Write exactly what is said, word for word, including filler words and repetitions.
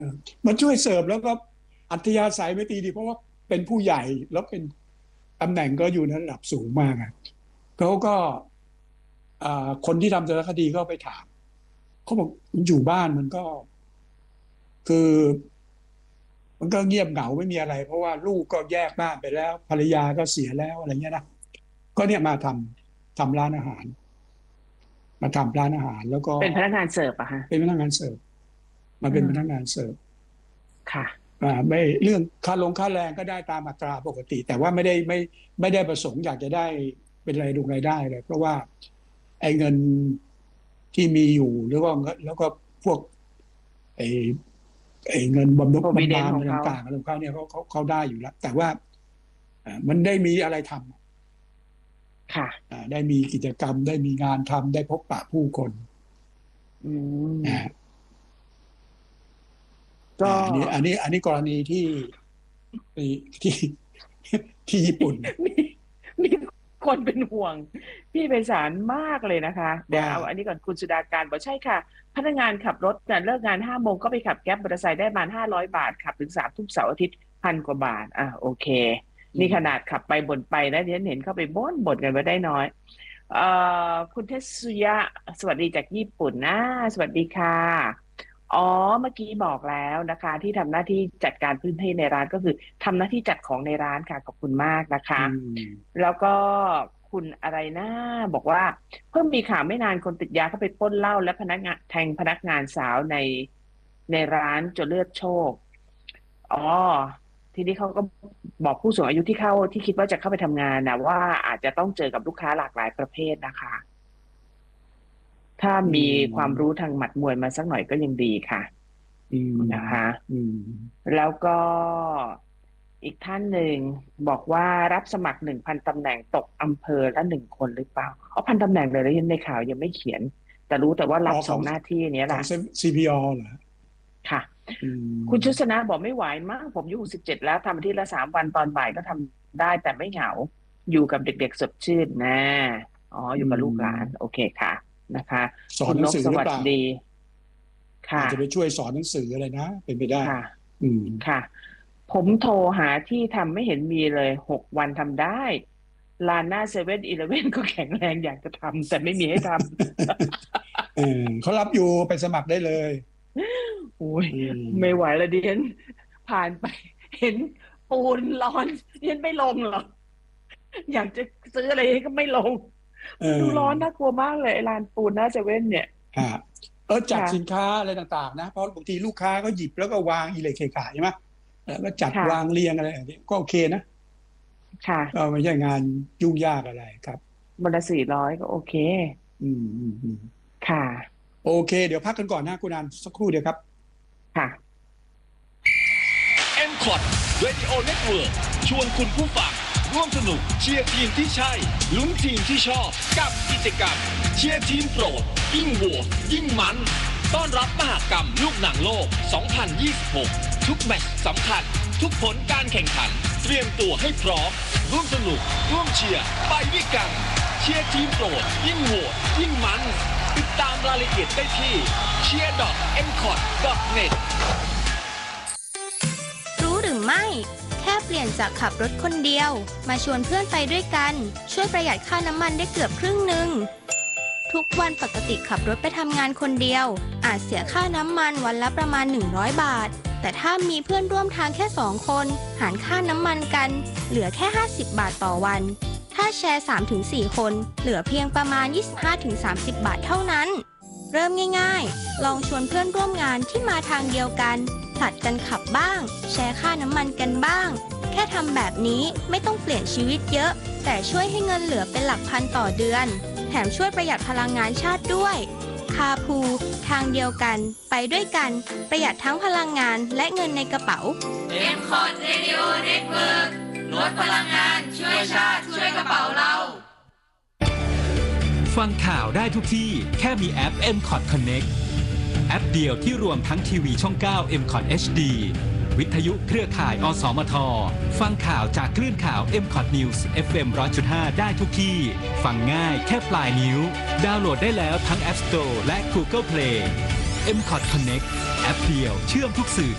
มันช่วยเสิร์ฟแล้วก็อัธยาศัยไม่ตีดีเพราะว่าเป็นผู้ใหญ่แล้วเป็นตำแหน่งก็อยู่ในระดับสูงมากอะเขาก็อ่าคนที่ทำสารคดีก็ไปถามเขาบอกอยู่บ้านมันก็คือมันก็เงียบเหงาไม่มีอะไรเพราะว่าลูกก็แยกบ้านไปแล้วภรรยาก็เสียแล้วอะไรเงี้ยนะก็เนี่ยมาทำทำร้านอาหารมาทำร้านอาหารแล้วก็เป็นพนักงานเสิร์ฟอะฮะเป็นพนักงานเสิร์ฟมาอืเป็นพนักงานมเสิร์ฟค่ะอ่าไม่เรื่องค่าลงค่าแรงก็ได้ตามอัตราปกติแต่ว่าไม่ได้ไม่ไม่ได้ประสงค์อยากจะได้เป็นรายดูรายได้เลยเพราะว่าไอ้เงินที่มีอยู่หรือว่าแล้วก็พวกไอ้ไอ้เงินบำรุงโปรวิบำนาญอะไรเดนของเขาต่างๆอะไรของเขาเนี่ยเขาเขาเขาได้อยู่แล้วแต่ว่าอ่ามันได้มีอะไรทค่ะำอ่าได้มีกิจกรรมได้มีงานทำได้พบปะผู้คนอือ่ามอ่าก็อันนี้อันนี้อันนี้กรณีที่ที่ที่ที่ญี่ปุ่นมีมีคนเป็นห่วงพี่ไพศาลมากเลยนะคะเดี๋ยวว่าเอาอันนี้ก่อนคุณสุดาการบอกใช่ค่ะพนักงานขับรถเนี่ยเลิกงานห้าโมงก็ไปขับแก๊ปมอเตอร์ไซค์ได้ประมาณห้าร้อยบาทขับถึงสามทุ่มเสาร์อาทิตย์พันกว่าบาทอ่ะโอเคนี่ขนาดขับไปบ่นไปนะเดี๋ยวเห็นเข้าไปบ่นบ่นกันไปได้น้อยเอ่อคุณเทสุยะสวัสดีจากญี่ปุ่นนะสวัสดีค่ะอ๋อเมื่อกี้บอกแล้วนะคะที่ทำหน้าที่จัดการพื้นที่ในร้านก็คือทำหน้าที่จัดของในร้านค่ะขอบคุณมากนะอืคะมแล้วก็คุณอะไรนะบอกว่าเพิ่งมีข่าวไม่นานคนติดยาเข้าไปปล้นเหล้าและพนักงานแทงพนักงานสาวในในร้านจนเลือดโชกอ๋อทีนี้เขาก็บอกผู้สูงอายุที่เข้าที่คิดว่าจะเข้าไปทำงานนะว่าอาจจะต้องเจอกับลูกค้าหลากหลายประเภทนะคะถ้าอืมีความรู้มทางหมัดมวยมาสักหน่อยก็ยังดีค่ะอืมนะคะอืมแล้วก็อีกท่านหนึ่งบอกว่ารับสมัครหนึ่งพันตำแหน่งตกอำเภอละหนึ่งคนหรือเปล่าเอาพันตำแหน่งเลยแล้วยังในข่าวยังไม่เขียนแต่รู้แต่ว่ารับสอ๋อขององหน้าที่เนี้ยของแหละซีพีอเหรอค่ะอืคุณชุมสนะบอกไม่ไหวมากผมอายุสิบเจ็ดแล้วทำอาทิตย์ละสามวันตอนบ่ายก็ทำได้แต่ไม่เหงาอยู่กับเด็กๆสดชื่นนะอ๋อออืยู่กับลูกหลานโอมเคค่ะนะคะสอนหนังคุณนกสสือหรือเปล่าวัสดีค่ะอาจจะไปช่วยสอนหนังสืออะไรนะเป็นไปได้ค่ะอืมค่ะ ผมโทรหาที่ทำไม่เห็นมีเลยหกวันทำได้ลานหน้าเซเว่นอีเลฟเว่นก็แข็งแรงอยากจะทำแต่ไม่มีให้ทเออเขารับอยู่ไปสมัครได้เลยำโอ้ยอืไม่ไหวมแล้วดิฉันผ่านไปเห็นปูนร้อนดิฉันไม่ลงหรอกอยากจะซื้ออะไรก็ไม่ลงเอมันดูร้อนน่าอกลัวมากเลยไอ้ลานปูนหน้าเซเว่นเนี่ยฮะเออจัดสินค่ะค้าอะไรต่างๆนะเพราะบางทีลูกค้าก็หยิบแล้วก็วางอิเล็กเคขายใช่ไหมแล้วก็จัดค่ะวางเรียงอะไรอย่างนี้ก็โอเคนะค่ะก็ไม่ใช่งานยุ่งยากอะไรครับวันละสี่ร้อยก็โอเคอืมอืมอืมค่ะโอเคเดี๋ยวพักกันก่อนนะคุณอันสักครู่เดียวครับค่ะเอ็ม คอท Radio Network ชวนคุณผู้ฟังร่วมสนุกเชียร์ทีมที่ใช่ลุ้นทีมที่ชอบกับกิจกรรมเชียร์ทีมโปรดยิ่งโหวตยิ่งมันต้อนรับมหกรรมลูกหนังโลก สองพันยี่สิบหก ทุกแมตช์สำคัญทุกผลการแข่งขันเตรียมตัวให้พร้อมร่วมสนุกร่วมเชียร์ไปด้วยกันเชียร์ทีมโปรดยิ่งโหวตยิ่งมันติดตามรายละเอียดได้ที่ เชียร์ ดอท เอ็ม คอท ดอท เน็ตรู้หรือไม่แค่เปลี่ยนจากขับรถคนเดียวมาชวนเพื่อนไปด้วยกันช่วยประหยัดค่าน้ำมันได้เกือบครึ่งหนึ่งทุกวันปกติขับรถไปทำงานคนเดียวอาจเสียค่าน้ำมันวันละประมาณหนึ่งร้อยบาทแต่ถ้ามีเพื่อนร่วมทางแค่สองคนหารค่าน้ำมันกันเหลือแค่ห้าสิบบาทต่อวันถ้าแชร์ สามถึงสี่ คนเหลือเพียงประมาณ ยี่สิบห้าถึงสามสิบ บาทเท่านั้นเริ่มง่ายๆลองชวนเพื่อนร่วมงานที่มาทางเดียวกันผลัดกันขับบ้างแชร์ค่าน้ำมันกันบ้างแค่ทำแบบนี้ไม่ต้องเปลี่ยนชีวิตเยอะแต่ช่วยให้เงินเหลือเป็นหลักพันต่อเดือนแถมช่วยประหยัดพลังงานชาติด้วยคาพูทางเดียวกันไปด้วยกันประหยัดทั้งพลังงานและเงินในกระเป๋าเอ็ม คอท Radio Network ลดพลังงานช่วยชาติช่วยกระเป๋าเราฟังข่าวได้ทุกที่แค่มีแอป เอ็ม คอท Connect แอปเดียวที่รวมทั้งทีวีช่อง เก้า เอ็ม คอท เอช ดี วิทยุเครือข่าย อสมท ฟังข่าวจากคลื่นข่าว เอ็ม คอท News เอฟ เอ็ม หนึ่งร้อยจุดห้า ได้ทุกที่ ฟังง่ายแค่ปลายนิ้ว ดาวน์โหลดได้แล้วทั้ง App Store และ Google Play เอ็ม คอท Connect แอปเดียวเชื่อมทุกสื่อ